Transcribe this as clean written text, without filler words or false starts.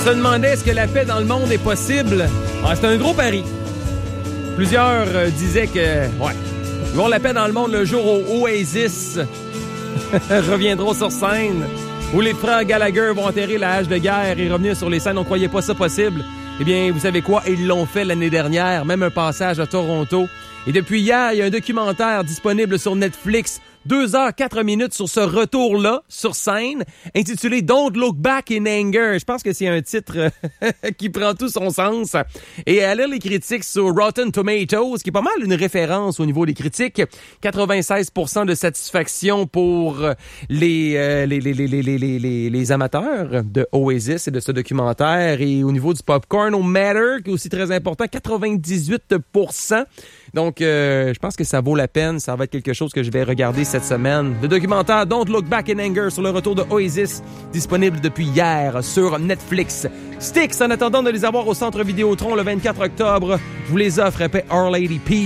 se demandait est-ce que la paix dans le monde est possible. C'est un gros pari. Plusieurs disaient que, ils vont la paix dans le monde le jour où Oasis reviendront sur scène, où les frères Gallagher vont enterrer la hache de guerre et revenir sur les scènes. On croyait pas ça possible. Eh bien, vous savez quoi? Ils l'ont fait l'année dernière, même un passage à Toronto. Et depuis hier, il y a un documentaire disponible sur Netflix, 2h04 sur ce retour-là, sur scène, intitulé Don't Look Back in Anger. Je pense que c'est un titre qui prend tout son sens. Et à lire les critiques sur Rotten Tomatoes, qui est pas mal une référence au niveau des critiques, 96% de satisfaction pour les amateurs de Oasis et de ce documentaire. Et au niveau du popcorn au Matter, qui est aussi très important, 98%. Donc, je pense que ça vaut la peine. Ça va être quelque chose que je vais regarder cette semaine. Le documentaire Don't Look Back in Anger sur le retour de Oasis, disponible depuis hier sur Netflix. Styx, en attendant de les avoir au Centre Vidéotron le 24 octobre, je vous les offre après Our Lady Peace.